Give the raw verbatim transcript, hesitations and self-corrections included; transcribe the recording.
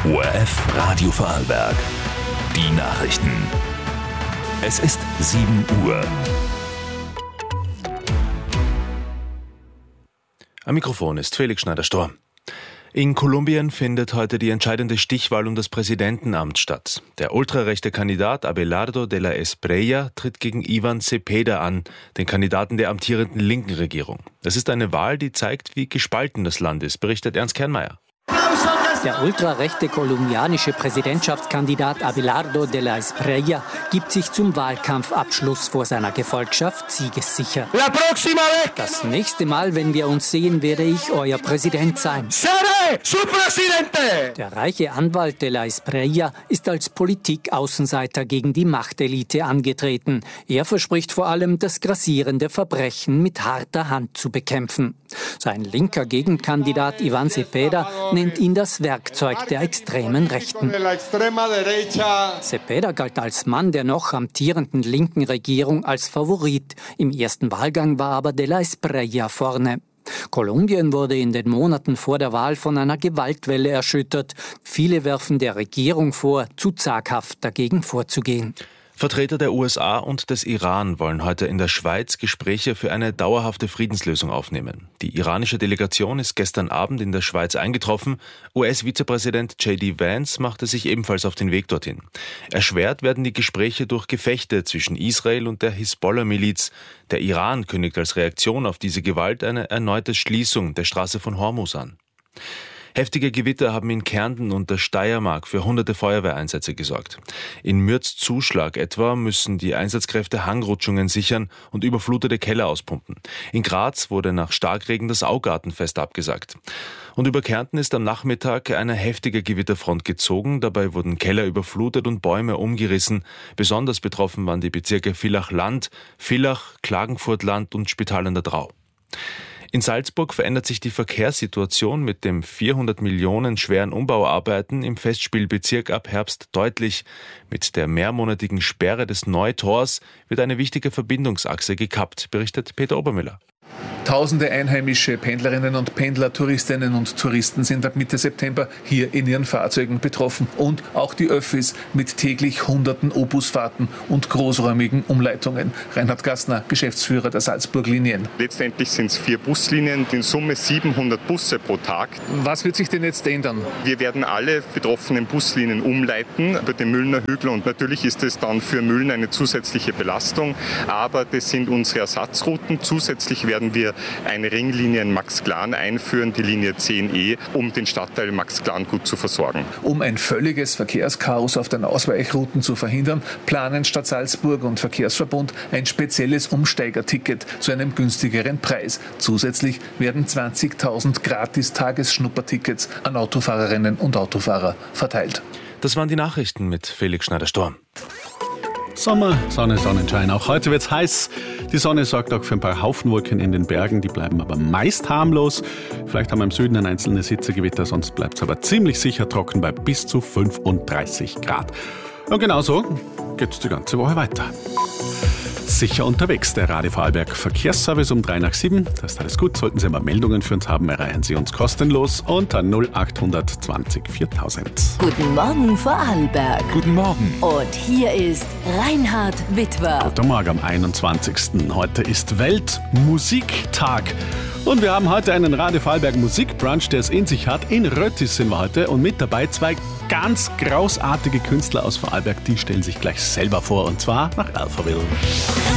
O R F Radio Vorarlberg. Die Nachrichten. Es ist sieben Uhr. Am Mikrofon ist Felix Schneider-Storr. In Kolumbien findet heute die entscheidende Stichwahl um das Präsidentenamt statt. Der ultrarechte Kandidat Abelardo de la Espriella tritt gegen Ivan Cepeda an, den Kandidaten der amtierenden linken Regierung. Es ist eine Wahl, die zeigt, wie gespalten das Land ist, berichtet Ernst Kernmeier. Der ultrarechte kolumbianische Präsidentschaftskandidat Abelardo de la Espriella gibt sich zum Wahlkampfabschluss vor seiner Gefolgschaft siegessicher. Das nächste Mal, wenn wir uns sehen, werde ich euer Präsident sein. Der reiche Anwalt de la Espriella ist als Politikaußenseiter gegen die Machtelite angetreten. Er verspricht vor allem, das grassierende Verbrechen mit harter Hand zu bekämpfen. Sein linker Gegenkandidat Ivan Cepeda nennt ihn das Werkzeug der extremen Rechten. Cepeda galt als Mann der noch amtierenden linken Regierung als Favorit. Im ersten Wahlgang war aber de la Espriella vorne. Kolumbien wurde in den Monaten vor der Wahl von einer Gewaltwelle erschüttert. Viele werfen der Regierung vor, zu zaghaft dagegen vorzugehen. Vertreter der U S A und des Iran wollen heute in der Schweiz Gespräche für eine dauerhafte Friedenslösung aufnehmen. Die iranische Delegation ist gestern Abend in der Schweiz eingetroffen. U S-Vizepräsident J D Vance machte sich ebenfalls auf den Weg dorthin. Erschwert werden die Gespräche durch Gefechte zwischen Israel und der Hisbollah-Miliz. Der Iran kündigt als Reaktion auf diese Gewalt eine erneute Schließung der Straße von Hormuz an. Heftige Gewitter haben in Kärnten und der Steiermark für hunderte Feuerwehreinsätze gesorgt. In Mürz-Zuschlag etwa müssen die Einsatzkräfte Hangrutschungen sichern und überflutete Keller auspumpen. In Graz wurde nach Starkregen das Augartenfest abgesagt. Und über Kärnten ist am Nachmittag eine heftige Gewitterfront gezogen. Dabei wurden Keller überflutet und Bäume umgerissen. Besonders betroffen waren die Bezirke Villach-Land, Villach, Klagenfurt-Land und Spital an der Drau. In Salzburg verändert sich die Verkehrssituation mit dem vierhundert Millionen schweren Umbauarbeiten im Festspielbezirk ab Herbst deutlich. Mit der mehrmonatigen Sperre des Neutors wird eine wichtige Verbindungsachse gekappt, berichtet Peter Obermüller. Tausende einheimische Pendlerinnen und Pendler, Touristinnen und Touristen sind ab Mitte September hier in ihren Fahrzeugen betroffen. Und auch die Öffis mit täglich hunderten O-Bus-Fahrten und großräumigen Umleitungen. Reinhard Gassner, Geschäftsführer der Salzburg-Linien. Letztendlich sind es vier Buslinien, in Summe siebenhundert Busse pro Tag. Was wird sich denn jetzt ändern? Wir werden alle betroffenen Buslinien umleiten über den Müllner Hügel. Und natürlich ist es dann für Mühlen eine zusätzliche Belastung. Aber das sind unsere Ersatzrouten. Zusätzlich werden wir eine Ringlinie in Maxglan einführen, die Linie zehn E, um den Stadtteil Maxglan gut zu versorgen. Um ein völliges Verkehrschaos auf den Ausweichrouten zu verhindern, planen Stadt Salzburg und Verkehrsverbund ein spezielles Umsteigerticket zu einem günstigeren Preis. Zusätzlich werden zwanzigtausend Gratis-Tagesschnuppertickets an Autofahrerinnen und Autofahrer verteilt. Das waren die Nachrichten mit Felix Schneider-Storr. Sommer, Sonne, Sonnenschein. Auch heute wird's heiß. Die Sonne sorgt auch für ein paar Haufenwolken in den Bergen. Die bleiben aber meist harmlos. Vielleicht haben wir im Süden ein einzelnes Hitzegewitter, sonst bleibt es aber ziemlich sicher trocken bei bis zu fünfunddreißig Grad. Und genauso geht's die ganze Woche weiter. Sicher unterwegs, der Radio Vorarlberg Verkehrsservice um drei nach sieben. Das ist alles gut. Sollten Sie mal Meldungen für uns haben, erreichen Sie uns kostenlos unter null acht zwanzig viertausend. Guten Morgen Vorarlberg. Guten Morgen. Und hier ist Reinhard Witwer. Guten Morgen am einundzwanzigsten Heute ist Weltmusiktag. Und wir haben heute einen Radio Vorarlberg Musikbrunch, der es in sich hat. In Röttis sind wir heute und mit dabei zwei ganz großartige Künstler aus Vorarlberg. Die stellen sich gleich selber vor und zwar nach Alphaville.